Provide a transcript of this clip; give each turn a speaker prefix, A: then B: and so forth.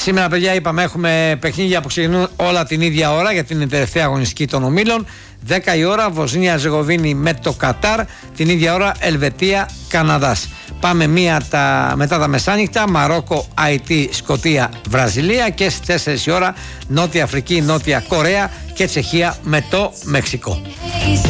A: Σήμερα, παιδιά, είπαμε, έχουμε παιχνίδια που ξεκινούν όλα την ίδια ώρα για την τελευταία αγωνιστική των ομίλων. 10 η ώρα Βοσνία Ζεγοβίνη με το Κατάρ. Την ίδια ώρα Ελβετία Καναδάς. Πάμε μετά τα μεσάνυχτα Μαρόκο, Αϊτή, Σκωτία, Βραζιλία. Και στις 4 η ώρα Νότια Αφρική, Νότια Κορέα και Τσεχία με το Μεξικό.